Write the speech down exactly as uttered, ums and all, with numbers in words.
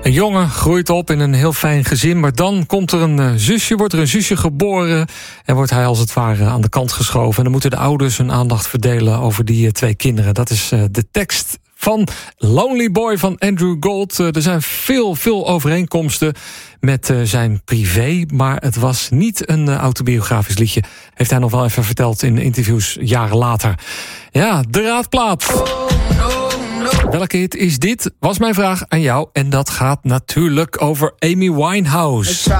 Een jongen groeit op in een heel fijn gezin, maar dan komt er een uh, zusje, wordt er een zusje geboren en wordt hij als het ware aan de kant geschoven. En dan moeten de ouders hun aandacht verdelen over die uh, twee kinderen. Dat is uh, de tekst van Lonely Boy van Andrew Gold. Uh, er zijn veel, veel overeenkomsten met uh, zijn privé, maar het was niet een uh, autobiografisch liedje. Heeft hij nog wel even verteld in interviews jaren later. Ja, de raadplaat. Welke hit is dit? Was mijn vraag aan jou. En dat gaat natuurlijk over Amy Winehouse.